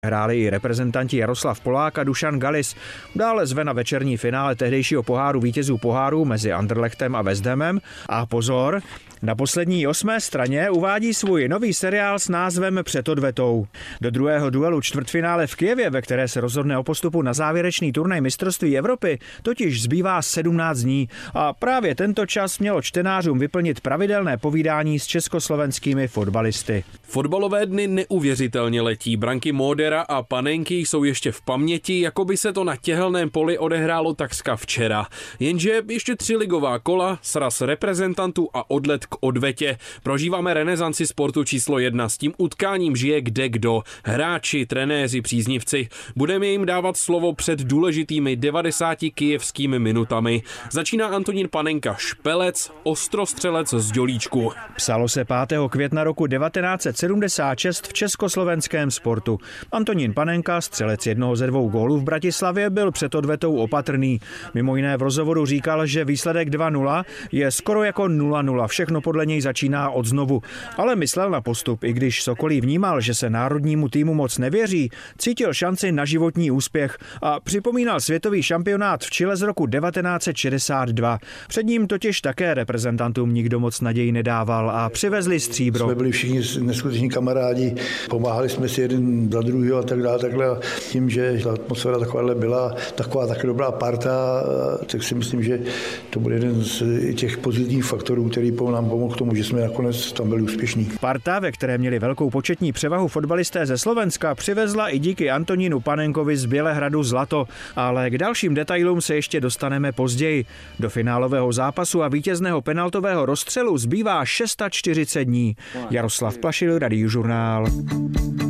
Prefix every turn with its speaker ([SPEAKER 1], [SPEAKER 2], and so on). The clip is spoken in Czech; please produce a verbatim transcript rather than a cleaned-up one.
[SPEAKER 1] Hráli i reprezentanti Jaroslav Polák a Dušan Galis. Dále zve na večerní finále tehdejšího poháru vítězů poháru mezi Anderlechtem a West Hamem. A pozor, na poslední osmé straně uvádí svůj nový seriál s názvem Před odvetou. Do druhého duelu čtvrtfinále v Kyjevě, ve které se rozhodne o postupu na závěrečný turnaj mistrovství Evropy, totiž zbývá sedmnáct dní. A právě tento čas mělo čtenářům vyplnit pravidelné povídání s československými fotbalisty.
[SPEAKER 2] Fotbalové dny neuvěřitelně letí. Branky Módera a Panenky jsou ještě v paměti, jako by se to na těhelném poli odehrálo takřka včera. Jenže ještě tři ligová kola, sraz reprezentantů a odlet k odvetě. Prožíváme renesanci sportu číslo jedna. S tím utkáním žije kde kdo. Hráči, trenéři, příznivci. Budeme jim dávat slovo před důležitými devadesáti kyjevskými minutami. Začíná Antonín Panenka, špelec, ostrostřelec z Dělíčku.
[SPEAKER 1] Psalo se pátého května roku devatenáct set sedmdesát šest v československém sportu. Antonín Panenka, střelec jednoho ze dvou gólů v Bratislavě, byl před odvetou opatrný. Mimo jiné v rozhovoru říkal, že výsledek dva nula je skoro jako nula nula. Všechno podle něj začíná od znovu. Ale myslel na postup, i když Sokolí vnímal, že se národnímu týmu moc nevěří, cítil šanci na životní úspěch a připomínal světový šampionát v Chile z roku devatenáct set šedesát dva. Před ním totiž také reprezentantům nikdo moc naději nedával a přivezli stříbro.
[SPEAKER 3] Jsme byli všichni neskuteční kamarádi, pomáhali jsme si jeden za druhého a tak dále, takhle. Tím, že ta atmosféra takováhle byla, taková taky dobrá parta, tak si myslím, že to bude jeden z těch pozitivních faktorů, který nám pomohl k tomu, že jsme nakonec tam byli úspěšní.
[SPEAKER 1] Parta, ve které měli velkou početní převahu fotbalisté ze Slovenska, přivezla i díky Antonínu Panenkovi z Bělehradu zlato, ale k dalším detailům se ještě dostaneme později. Do finálového zápasu a vítězného penaltového rozstřelu zbývá čtyřicet šest dní. Jaroslav Plašil, Radiožurnál.